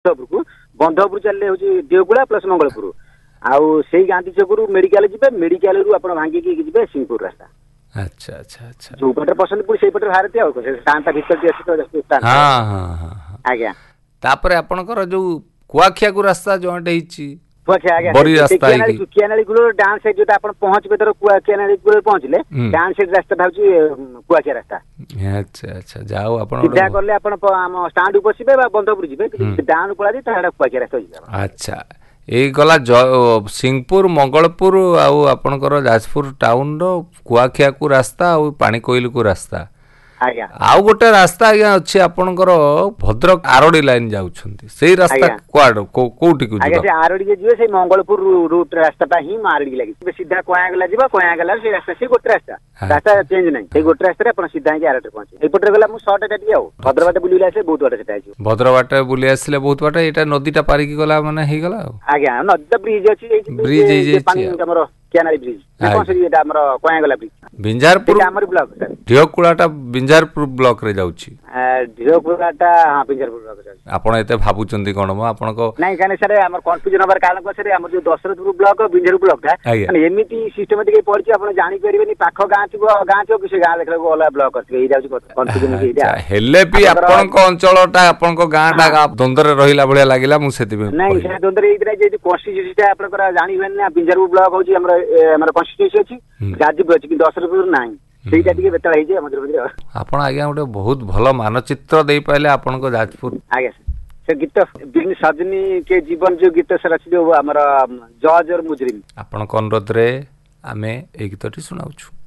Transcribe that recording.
बंधपुर बंधपुर चलले हूँ देवगुड़ा प्लस मंगलपुर आउ से गांधी छकरू मेडिकल जी मेडिकल रू आप भांगिक जी सिंहपुर रास्ता अच्छा अच्छा अच्छा जो पटे पसंदपुर से पटे भारती आटा भर हाँ हाँ हाँ आज्ञा तापर आपनकर जो कुआखिया को रास्ता जॉइंट ହେଇଛି बरी रास्ता कुकियानाली गुलो डान साइड जो आप पहुंचबे तर कुकियानाली गुलो पहुंचले डान साइड रास्ता भाउची कुआखिया रास्ता अच्छा अच्छा जाओ आपण सीधा करले आपण हम स्टैंड ऊपर बसिबे बा बंधपुर जिबे डान पळा दी ताडा कुआखिया रास्ता जिबा अच्छा ए गला सिंहपुर मंगलपुर आउ आपनकर जाजपुर टाउन रो कुआखिया को रास्ता आउ पानी कोइल को रास्ता आज्ञा आउ गोटे रास्ता आज्ञा अच्छे आपनकर भद्रक आरडी लाइन जाउछंती सेही रास्ता क्वाड कोठी को आज्ञा से आरडी जे जिवे से मंगलपुर रूट रास्ता ता ही आरडी लागी सीधा कोया गला जिबा कोया गला से रास्ता से गोटे रास्ता चेंज नहीं से गोटे रास्ता रे अपन सीधा ही आरडी पहुंचे ए पटरे गला मु शॉर्ट काटी आउ भद्रवाटे बुली आसे बहुत बाटे सेटा आइयो भद्रवाटे बुली आसले बहुत बाटे एटा नदीटा पारी की गला माने हे गला आज्ञा नदी ब्रिज अछि ब्रिज पानी हमरो कैनाल ब्रिज कौन से एटा हमरो कोया गला ब्रिज बिंजारपुर हमर ब्लॉक सर ढियोकुलाटा बिंजारपुर ब्लॉक रे जाउची ढियोकुलाटा हां बिंजारपुर ब्लॉक रे आपण एते भाबुचंदी कोन म आपण को नहीं काने सर हमर कंफ्यूजन हबार कारण को सर हमर जो दशरथपुर ब्लॉक बिंजारपुर ब्लॉक था माने एमिति सिस्टमैटिक पड़ची आपण जानि परिबेनी पाखो गां छो किसे गां देखले को ओला ब्लॉक करथे ए जाउची कंफ्यूजन के इटा हेले भी आपण को अंचलटा आपण को गांटा द्वंद्व रे रहिला बढिया लागिला मु सेति नहीं से द्वंद्व रे इतरा जे कॉन्स्टिट्यूशन आपण को जानि होन ना बिंजारपुर ब्लॉक होची हमर कॉन्स्टिट्यूशन अछि गाजीपुर अछि कि दशरथपुर नाही सेटा टिके बेतला हे जे मधुर मधुर आपण आज्ञा गोटे बहुत भलो मानचित्र देई पाइले आपण को जाजपुर आज्ञा से गीत बिन सजनी के जीवन जो गीत से रची जो हमर जज और मुजरिम आपण को अनुरोध रे आमे ए गीतटी सुनाउछु।